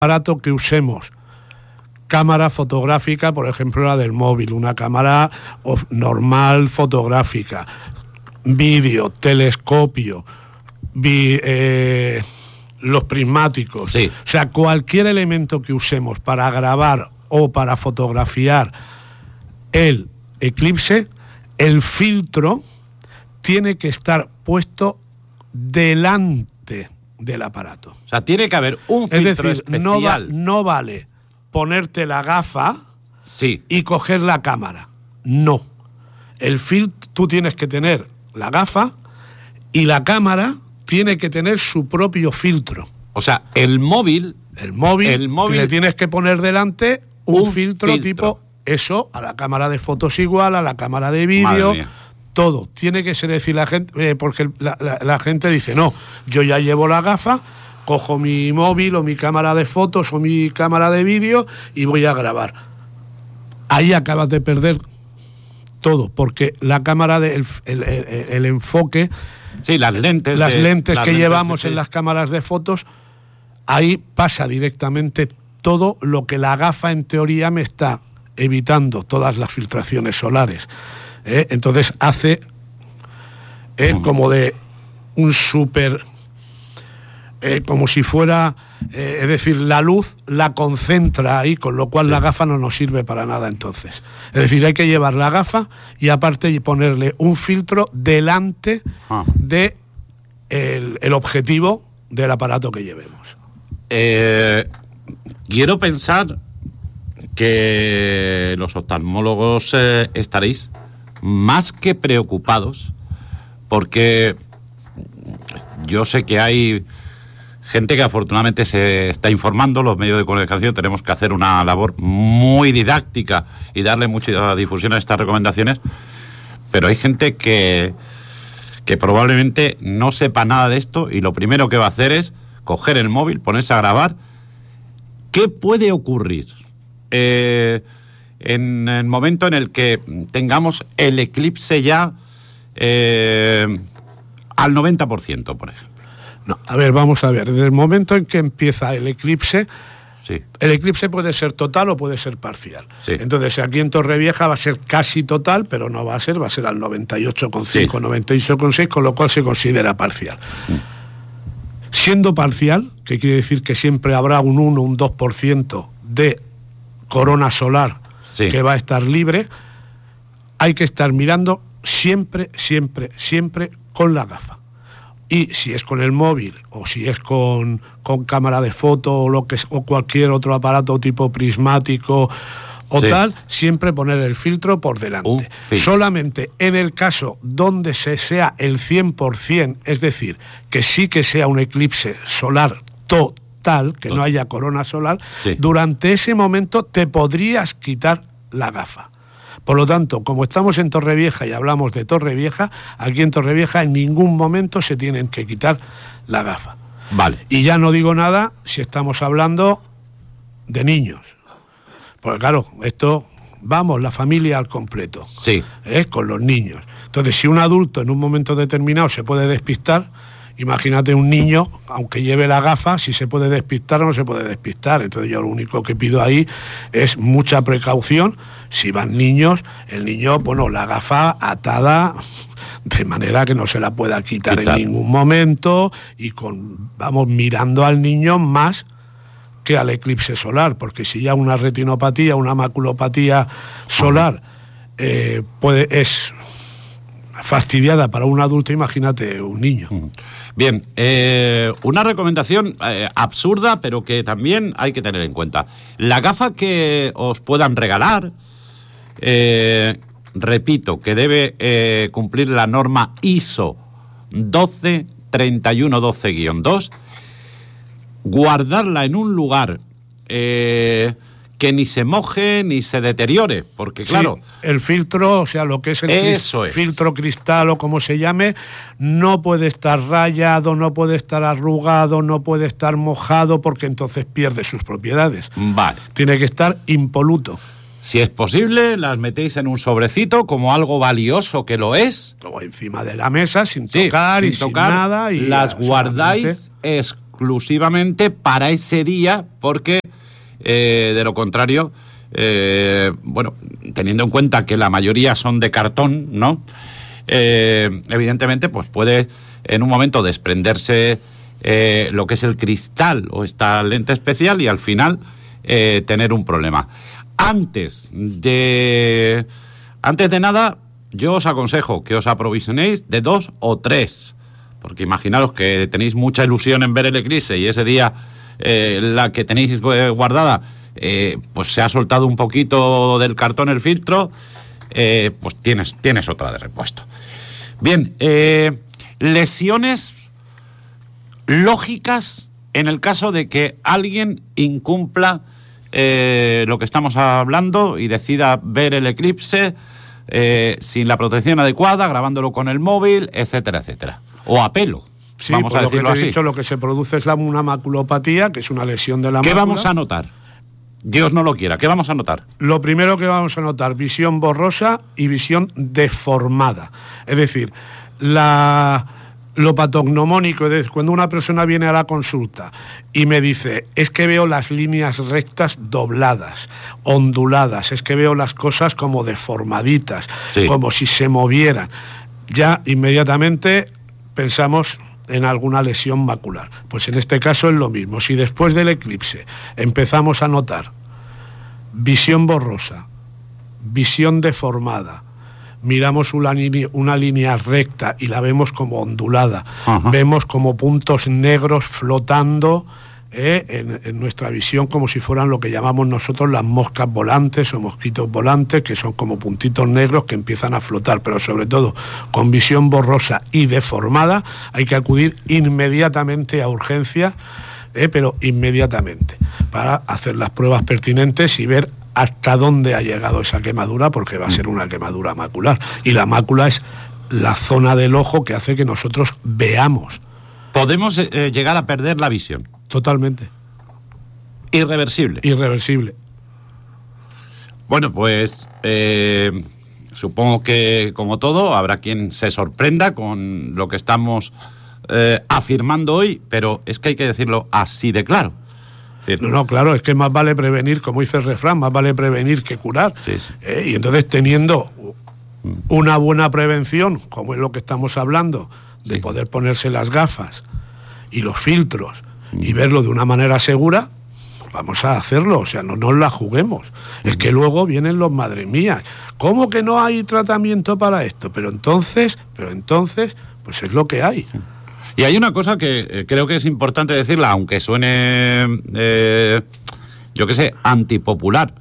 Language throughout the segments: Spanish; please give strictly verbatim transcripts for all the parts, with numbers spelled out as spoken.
aparato que usemos. Cámara fotográfica, por ejemplo, la del móvil, una cámara normal fotográfica, vídeo, telescopio, vi, eh, los prismáticos. Sí. O sea, cualquier elemento que usemos para grabar o para fotografiar el eclipse, el filtro tiene que estar puesto delante del aparato. O sea, tiene que haber un filtro es decir, especial. No, va, no vale ponerte la gafa sí. y coger la cámara. No. El filtro, tú tienes que tener la gafa y la cámara tiene que tener su propio filtro. O sea, el móvil... El móvil, el móvil le tienes que poner delante un, un filtro, filtro tipo eso, a la cámara de fotos igual, a la cámara de vídeo, todo. Tiene que ser, decir, la gente, eh, porque la, la, la gente dice, no, yo ya llevo la gafa, cojo mi móvil o mi cámara de fotos o mi cámara de vídeo y voy a grabar. Ahí acabas de perder todo, porque la cámara, de, el, el, el, el enfoque, sí, las lentes, las de, lentes las que lentes llevamos de, en las cámaras de fotos, ahí pasa directamente todo lo que la gafa en teoría me está evitando, todas las filtraciones solares. ¿eh? Entonces hace eh, uh-huh. como de un súper... Eh, como si fuera, eh, es decir, la luz la concentra ahí, con lo cual sí. la gafa no nos sirve para nada entonces. Es decir, hay que llevar la gafa y aparte ponerle un filtro delante ah. de el, el objetivo del aparato que llevemos. Eh, quiero pensar que los oftalmólogos eh, estaréis más que preocupados, porque yo sé que hay gente que afortunadamente se está informando, los medios de comunicación tenemos que hacer una labor muy didáctica y darle mucha difusión a estas recomendaciones, pero hay gente que, que probablemente no sepa nada de esto y lo primero que va a hacer es coger el móvil, ponerse a grabar. ¿Qué puede ocurrir eh, en el momento en el que tengamos el eclipse ya eh, al noventa por ciento, por ejemplo? No, a ver, vamos a ver, desde el momento en que empieza el eclipse, sí. el eclipse puede ser total o puede ser parcial. Sí. Entonces, aquí en Torrevieja va a ser casi total, pero no va a ser, va a ser al noventa y ocho coma cinco, sí. noventa y ocho coma seis, con lo cual se considera parcial. Mm. Siendo parcial, que quiere decir que siempre habrá un uno, un dos por ciento de corona solar sí. que va a estar libre, hay que estar mirando siempre, siempre, siempre con la gafa. Y si es con el móvil o si es con, con cámara de foto o, lo que, o cualquier otro aparato tipo prismático o sí. tal, siempre poner el filtro por delante. Solamente en el caso donde se sea el cien por ciento, es decir, que sí que sea un eclipse solar total, que no haya corona solar, sí. durante ese momento te podrías quitar la gafa. Por lo tanto, como estamos en Torrevieja y hablamos de Torrevieja, aquí en Torrevieja en ningún momento se tienen que quitar la gafa. Vale. Y ya no digo nada si estamos hablando de niños. Porque claro, esto, vamos, la familia al completo. Sí. ¿eh? Con los niños. Entonces, si un adulto en un momento determinado se puede despistar, imagínate un niño, aunque lleve la gafa, si se puede despistar o no se puede despistar. Entonces yo lo único que pido ahí es mucha precaución. Si van niños, el niño, bueno, la gafa atada de manera que no se la pueda quitar, quitar. en ningún momento y con, vamos, mirando al niño más que al eclipse solar, porque si ya una retinopatía, una maculopatía solar eh, puede, es fastidiada para un adulto, imagínate un niño. Bien, eh, una recomendación eh, absurda, pero que también hay que tener en cuenta. La gafa que os puedan regalar, eh, repito, que debe eh, cumplir la norma I S O doce treinta y uno doce guión dos, guardarla en un lugar eh, que ni se moje ni se deteriore, porque claro... Sí, el filtro, o sea, lo que es el eso es. filtro cristal o como se llame, no puede estar rayado, no puede estar arrugado, no puede estar mojado, porque entonces pierde sus propiedades. Vale. Tiene que estar impoluto. Si es posible, las metéis en un sobrecito como algo valioso que lo es. O encima de la mesa, sin tocar sí, y sin tocar, sin nada. Y las guardáis es, exclusivamente para ese día, porque eh, de lo contrario, eh, bueno, teniendo en cuenta que la mayoría son de cartón, ¿no? Eh, evidentemente, pues puede en un momento desprenderse eh, lo que es el cristal o esta lente especial y al final eh, tener un problema. Antes de, antes de nada, yo os aconsejo que os aprovisionéis de dos o tres, porque imaginaros que tenéis mucha ilusión en ver el eclipse y ese día eh, la que tenéis guardada eh, pues se ha soltado un poquito del cartón el filtro, eh, pues tienes, tienes otra de repuesto. Bien, eh, lesiones lógicas en el caso de que alguien incumpla eh, lo que estamos hablando y decida ver el eclipse eh, sin la protección adecuada, grabándolo con el móvil, etcétera, etcétera. O a pelo, sí, vamos a decirlo lo que te así. he dicho, lo que se produce es la, una maculopatía, que es una lesión de la ¿Qué mácula. vamos a notar? Dios no lo quiera, ¿qué vamos a notar? Lo primero que vamos a notar, visión borrosa y visión deformada. Es decir, la, lo patognomónico, es decir, cuando una persona viene a la consulta y me dice, es que veo las líneas rectas dobladas, onduladas, es que veo las cosas como deformaditas, sí, como si se movieran, ya inmediatamente pensamos en alguna lesión macular. Pues en este caso es lo mismo. Si después del eclipse empezamos a notar visión borrosa, visión deformada, miramos una línea, una línea recta y la vemos como ondulada, ajá, vemos como puntos negros flotando eh, en, en nuestra visión, como si fueran lo que llamamos nosotros las moscas volantes o mosquitos volantes, que son como puntitos negros que empiezan a flotar, pero sobre todo con visión borrosa y deformada hay que acudir inmediatamente a urgencias, eh, pero inmediatamente, para hacer las pruebas pertinentes y ver hasta dónde ha llegado esa quemadura, porque va a ser una quemadura macular, y la mácula es la zona del ojo que hace que nosotros veamos. Podemos eh, llegar a perder la visión. Totalmente. Irreversible. Irreversible. Bueno, pues eh, supongo que, como todo, habrá quien se sorprenda con lo que estamos eh, afirmando hoy, pero es que hay que decirlo así de claro. Es decir, no, no, claro, es que más vale prevenir, como dice el refrán, más vale prevenir que curar. Sí, sí. Eh, y entonces, teniendo una buena prevención, como es lo que estamos hablando, de sí, poder ponerse las gafas y los filtros y verlo de una manera segura, vamos a hacerlo, o sea, no nos la juguemos. Uh-huh. Es que luego vienen los madres mías, ¿cómo que no hay tratamiento para esto? Pero entonces, pero entonces, pues es lo que hay. Y hay una cosa que eh, creo que es importante decirla, aunque suene, eh, yo qué sé, antipopular.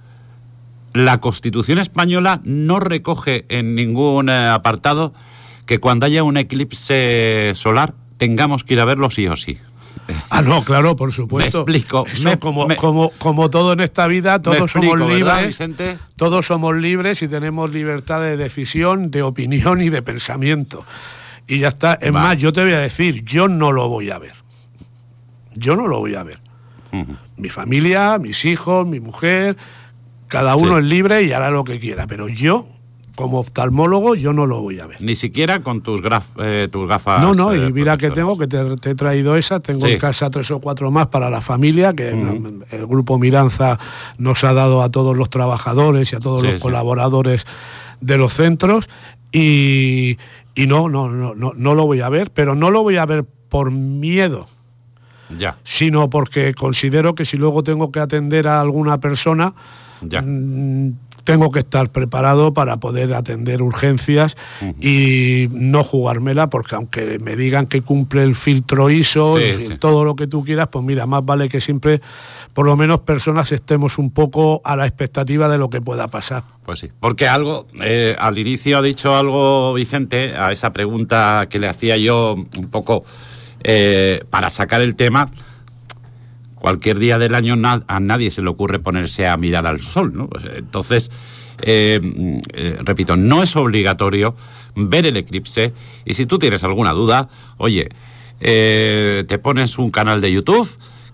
La Constitución española no recoge en ningún eh, apartado que cuando haya un eclipse solar tengamos que ir a verlo sí o sí. Ah, no, claro, por supuesto. Me explico. Eso, me, como, me, como, como todo en esta vida, todos explico, somos libres, ¿verdad, Vicente? Todos somos libres y tenemos libertad de decisión, de opinión y de pensamiento. Y ya está. Es Va. más, yo te voy a decir, yo no lo voy a ver. Yo no lo voy a ver. Uh-huh. Mi familia, mis hijos, mi mujer, cada uno sí, es libre y hará lo que quiera. Pero yo, como oftalmólogo, yo no lo voy a ver. Ni siquiera con tus, graf, eh, tus gafas. No, no, eh, y mira que tengo, que te, te he traído esas, tengo sí, en casa tres o cuatro más para la familia, que uh-huh, el Grupo Miranza nos ha dado a todos los trabajadores y a todos sí, los sí, colaboradores de los centros, y, y no, no, no, no, no lo voy a ver, pero no lo voy a ver por miedo. Ya. Sino porque considero que si luego tengo que atender a alguna persona, ya, mmm, tengo que estar preparado para poder atender urgencias uh-huh, y no jugármela, porque aunque me digan que cumple el filtro I S O, sí, y sí, todo lo que tú quieras, pues mira, más vale que siempre, por lo menos personas, estemos un poco a la expectativa de lo que pueda pasar. Pues sí, porque algo, eh, al inicio ha dicho algo Vicente, a esa pregunta que le hacía yo un poco eh, para sacar el tema. Cualquier día del año na- a nadie se le ocurre ponerse a mirar al sol, ¿no? Pues, entonces, eh, eh, repito, no es obligatorio ver el eclipse, y si tú tienes alguna duda, oye, eh, te pones un canal de YouTube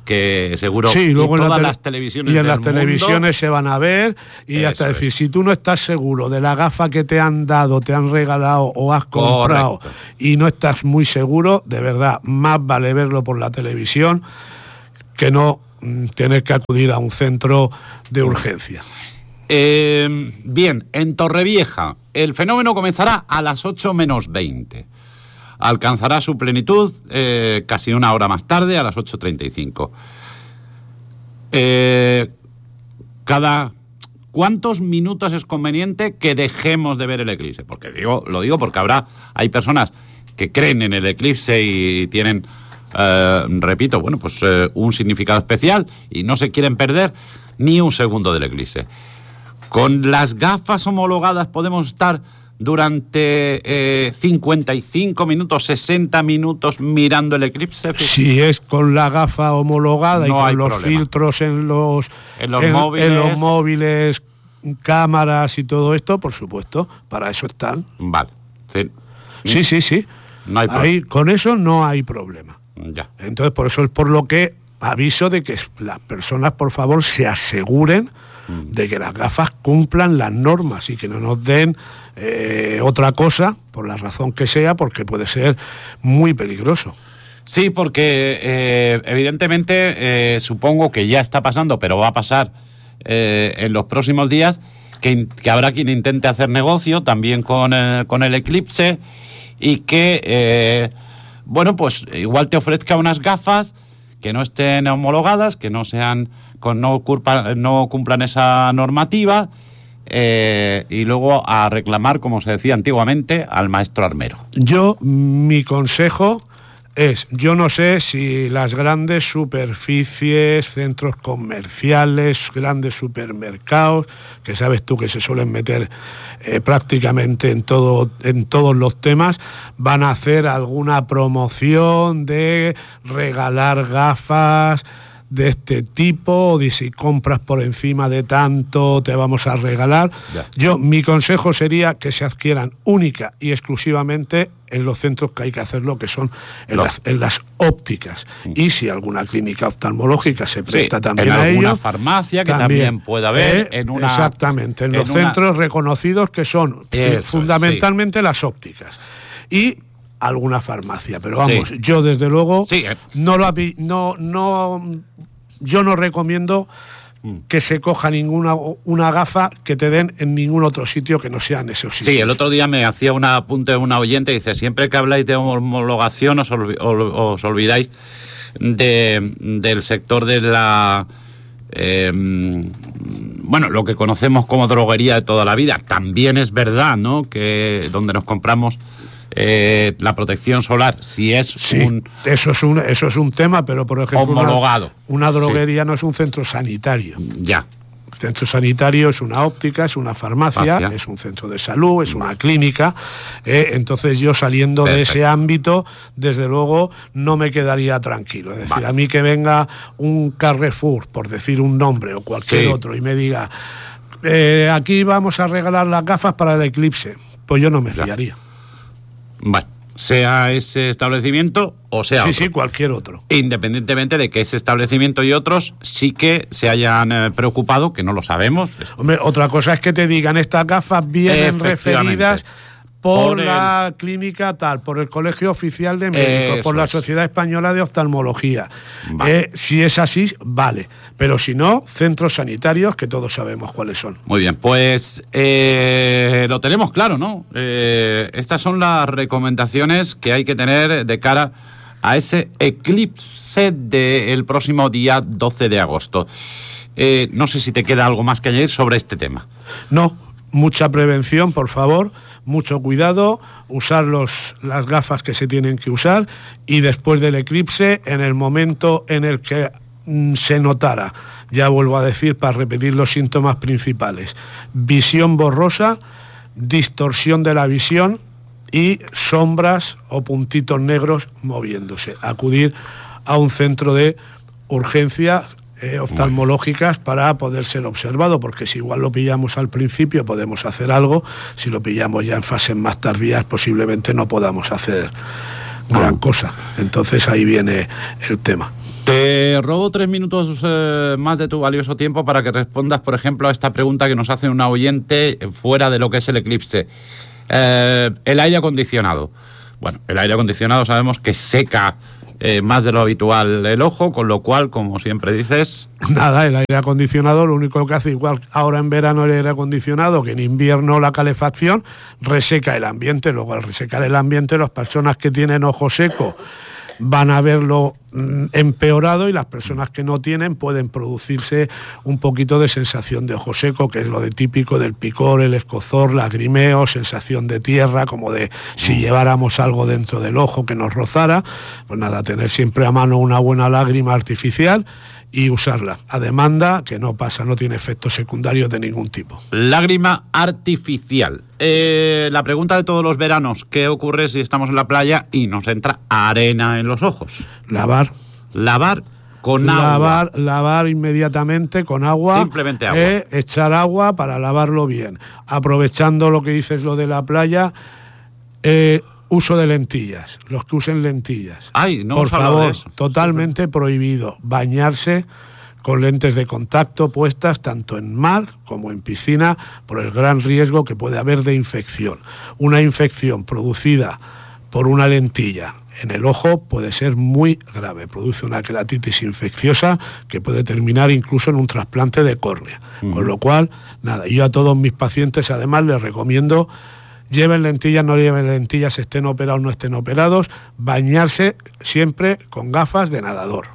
que seguro sí, luego y todas en la las televisiones y en del las mundo, televisiones se van a ver y Eso hasta decir, es. si tú no estás seguro de la gafa que te han dado, te han regalado o has comprado Correcto. y no estás muy seguro, de verdad, más vale verlo por la televisión que no mm, tener que acudir a un centro de urgencia. Eh, bien, en Torrevieja el fenómeno comenzará a las ocho menos veinte. Alcanzará su plenitud eh, casi una hora más tarde, a las ocho treinta y cinco. Eh, cada ¿Cuántos minutos es conveniente que dejemos de ver el eclipse? Porque digo, lo digo porque habrá, hay personas que creen en el eclipse y tienen, eh, repito, bueno, pues eh, un significado especial y no se quieren perder ni un segundo del eclipse. Con las gafas homologadas podemos estar durante eh, cincuenta y cinco minutos, sesenta minutos mirando el eclipse. Si es con la gafa homologada No y hay con los problema. filtros en los, En los móviles. en los móviles, cámaras y todo esto, por supuesto, para eso están. Vale. Sí, Sí, sí, sí. No hay Ahí, con eso no hay problema. Ya. Entonces, por eso es por lo que aviso de que las personas, por favor, se aseguren de que las gafas cumplan las normas y que no nos den eh, otra cosa, por la razón que sea, porque puede ser muy peligroso. Sí, porque eh, evidentemente eh, supongo que ya está pasando, pero va a pasar eh, en los próximos días, que, que habrá quien intente hacer negocio también con, eh, con el eclipse y que, eh, bueno, pues igual te ofrezca unas gafas que no estén homologadas, que no sean, con, no, culpa, no cumplan esa normativa, eh, y luego a reclamar, como se decía antiguamente, al maestro armero. Yo, mi consejo es, yo no sé si las grandes superficies, centros comerciales, grandes supermercados, que sabes tú que se suelen meter eh, prácticamente en todo, en todos los temas, van a hacer alguna promoción de regalar gafas de este tipo, o de si compras por encima de tanto te vamos a regalar. Ya. Yo, mi consejo sería que se adquieran única y exclusivamente en los centros que hay que hacerlo, que son en, Los... las, en las ópticas. Y si alguna clínica oftalmológica se presta sí, también en a alguna ello, farmacia que también, también pueda haber, eh, en una... Exactamente, en, en los una... centros reconocidos que son Eso fundamentalmente es, sí. las ópticas. Y alguna farmacia, pero vamos, sí. yo desde luego sí, eh. no lo no no yo no recomiendo que se coja ninguna una gafa que te den en ningún otro sitio que no sea en esos sitios. Sí, el otro día me hacía un apunte de una oyente, dice, siempre que habláis de homologación os, olvi os olvidáis de, del sector de la... Eh, bueno, lo que conocemos como droguería de toda la vida. También es verdad, ¿no?, que donde nos compramos eh, la protección solar, si es sí, un... eso es un eso es un tema, pero por ejemplo homologado. Una, una droguería sí. no es un centro sanitario. Ya. Centro sanitario es una óptica, es una farmacia, Facia. es un centro de salud, es una clínica. Eh, entonces yo saliendo Perfecto. de ese ámbito, desde luego no me quedaría tranquilo. Es decir, vale. a mí que venga un Carrefour, por decir un nombre, o cualquier sí. otro, y me diga, eh, aquí vamos a regalar las gafas para el eclipse, pues yo no me fiaría. Vale. Sea ese establecimiento o sea sí, otro. Sí, cualquier otro. Independientemente de que ese establecimiento y otros sí que se hayan eh, preocupado, que no lo sabemos. Hombre, otra cosa es que te digan, estas gafas vienen referidas por, por la el... clínica tal, por el Colegio Oficial de Médicos, por la es. Sociedad Española de Oftalmología. Vale. Eh, si es así, vale. Pero si no, centros sanitarios, que todos sabemos cuáles son. Muy bien, pues eh, lo tenemos claro, ¿no? Eh, estas son las recomendaciones que hay que tener de cara a ese eclipse del próximo día doce de agosto. Eh, no sé si te queda algo más que añadir sobre este tema. No, mucha prevención, por favor. Mucho cuidado, usar los, las gafas que se tienen que usar y después del eclipse, en el momento en el que mm, se notara, ya vuelvo a decir para repetir los síntomas principales, visión borrosa, distorsión de la visión y sombras o puntitos negros moviéndose. Acudir a un centro de urgencia Eh, oftalmológicas para poder ser observado, porque si igual lo pillamos al principio podemos hacer algo, si lo pillamos ya en fases más tardías posiblemente no podamos hacer gran cosa. Entonces ahí viene el tema. Te robo tres minutos eh, más de tu valioso tiempo para que respondas, por ejemplo, a esta pregunta que nos hace una oyente fuera de lo que es el eclipse. Eh, el aire acondicionado. Bueno, el aire acondicionado sabemos que seca eh, más de lo habitual el ojo, con lo cual, como siempre dices... Nada, el aire acondicionado lo único que hace, igual ahora en verano el aire acondicionado que en invierno la calefacción, reseca el ambiente. Luego al resecar el ambiente, las personas que tienen ojo seco van a verlo mm, empeorado, y las personas que no tienen pueden producirse un poquito de sensación de ojo seco, que es lo de típico del picor, el escozor, lagrimeo, sensación de tierra, como de si lleváramos algo dentro del ojo que nos rozara. Pues nada, tener siempre a mano una buena lágrima artificial y usarla a demanda, que no pasa, no tiene efectos secundarios de ningún tipo. Lágrima artificial. Eh, la pregunta de todos los veranos: ¿qué ocurre si estamos en la playa y nos entra arena en los ojos? Lavar. Lavar con lavar, agua. Lavar inmediatamente con agua. Simplemente agua. Eh, echar agua para lavarlo bien. Aprovechando lo que dices, lo de la playa, eh, uso de lentillas, los que usen lentillas. Ay, no por hemos hablado favor, de eso. totalmente sí, prohibido bañarse con lentes de contacto puestas tanto en mar como en piscina, por el gran riesgo que puede haber de infección. Una infección producida por una lentilla en el ojo puede ser muy grave, produce una queratitis infecciosa que puede terminar incluso en un trasplante de córnea. Uh-huh. Con lo cual, nada, yo a todos mis pacientes además les recomiendo: lleven lentillas, no lleven lentillas, estén operados, no estén operados, bañarse siempre con gafas de nadador.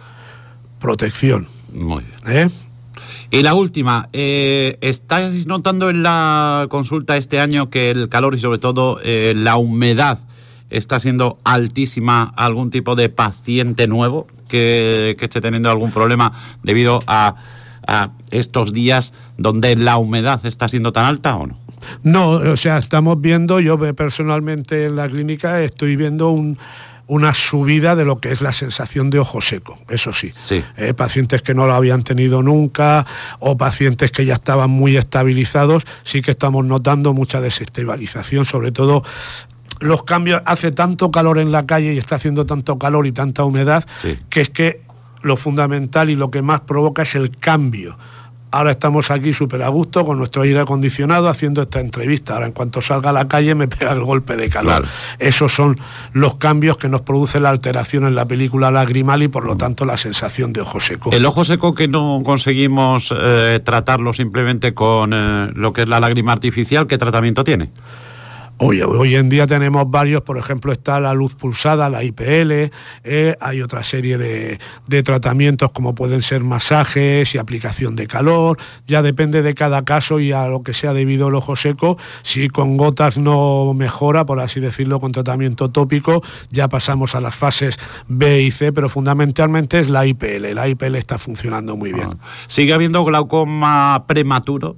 Protección. Muy bien. ¿Eh? Y la última, eh, ¿estáis notando en la consulta este año que el calor y sobre todo eh, la humedad está siendo altísima? ¿Algún tipo de paciente nuevo que, que esté teniendo algún problema debido a, a estos días donde la humedad está siendo tan alta o no? No, o sea, estamos viendo, yo personalmente en la clínica estoy viendo un, una subida de lo que es la sensación de ojo seco, eso sí. sí. Eh, pacientes que no lo habían tenido nunca, o pacientes que ya estaban muy estabilizados, sí que estamos notando mucha desestabilización, sobre todo los cambios. Hace tanto calor en la calle y está haciendo tanto calor y tanta humedad, sí. que es que lo fundamental y lo que más provoca es el cambio. Ahora estamos aquí súper a gusto con nuestro aire acondicionado haciendo esta entrevista. Ahora en cuanto salga a la calle me pega el golpe de calor. Claro. Esos son los cambios que nos produce la alteración en la película lagrimal y por lo tanto la sensación de ojo seco. El ojo seco que no conseguimos eh, tratarlo simplemente con eh, lo que es la lágrima artificial, ¿qué tratamiento tiene? Hoy, hoy en día tenemos varios, por ejemplo está la luz pulsada, la I P L, eh, hay otra serie de, de tratamientos como pueden ser masajes y aplicación de calor. Ya depende de cada caso y a lo que sea debido al ojo seco. Si con gotas no mejora, por así decirlo, con tratamiento tópico, ya pasamos a las fases B y C, pero fundamentalmente es la I P L. La I P L está funcionando muy bien. ¿Sigue habiendo glaucoma prematuro?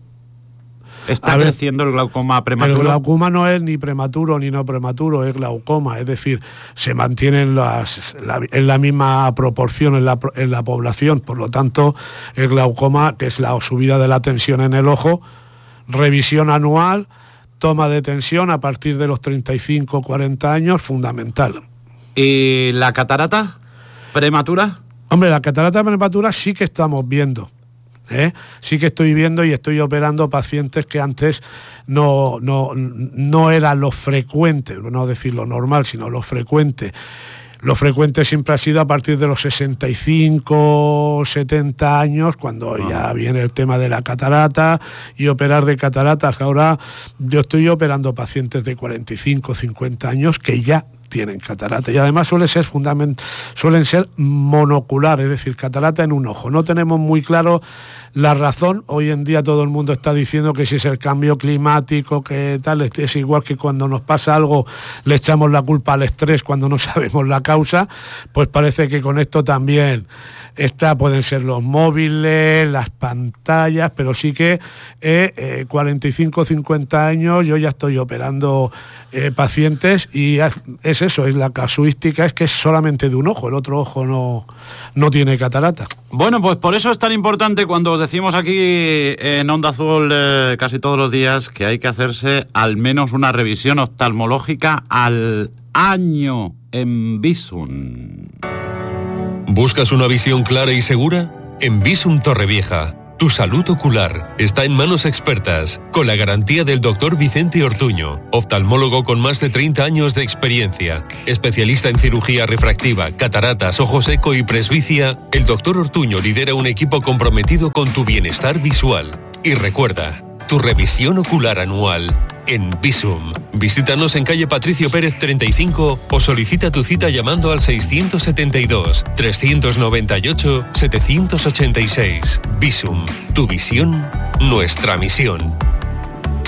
¿Está ver, creciendo el glaucoma prematuro? El glaucoma no es ni prematuro ni no prematuro, es glaucoma, es decir, se mantienen las, la, en la misma proporción en la, en la población, por lo tanto, el glaucoma, que es la subida de la tensión en el ojo, revisión anual, toma de tensión a partir de los treinta y cinco cuarenta años, fundamental. ¿Y la catarata prematura? Hombre, la catarata prematura sí que estamos viendo. ¿Eh? Sí que estoy viendo y estoy operando pacientes que antes no, no, no era lo frecuente, no decir lo normal, sino lo frecuente. Lo frecuente siempre ha sido a partir de los sesenta y cinco, setenta años, cuando ah. ya viene el tema de la catarata y operar de cataratas. Ahora yo estoy operando pacientes de cuarenta y cinco, cincuenta años que ya tienen catarata y además suele ser fundament- suelen ser monocular, es decir, catarata en un ojo. No tenemos muy claro la razón. Hoy en día todo el mundo está diciendo que si es el cambio climático, que tal, es igual que cuando nos pasa algo le echamos la culpa al estrés cuando no sabemos la causa. Pues parece que con esto también está, pueden ser los móviles, las pantallas, pero sí que eh, eh, cuarenta y cinco, cincuenta años yo ya estoy operando eh, pacientes y es eso, es la casuística, es que es solamente de un ojo, el otro ojo no, no tiene catarata. Bueno, pues por eso es tan importante cuando os decimos aquí en Onda Azul eh, casi todos los días que hay que hacerse al menos una revisión oftalmológica al año en Bizun. ¿Buscas una visión clara y segura? En Visum Torrevieja, tu salud ocular está en manos expertas, con la garantía del doctor Vicente Ortuño, oftalmólogo con más de treinta años de experiencia, especialista en cirugía refractiva, cataratas, ojo seco y presbicia. El doctor Ortuño lidera un equipo comprometido con tu bienestar visual. Y recuerda, tu revisión ocular anual en Visum. Visítanos en calle Patricio Pérez treinta y cinco o solicita tu cita llamando al seiscientos setenta y dos, trescientos noventa y ocho, setecientos ochenta y seis. Visum, tu visión, nuestra misión.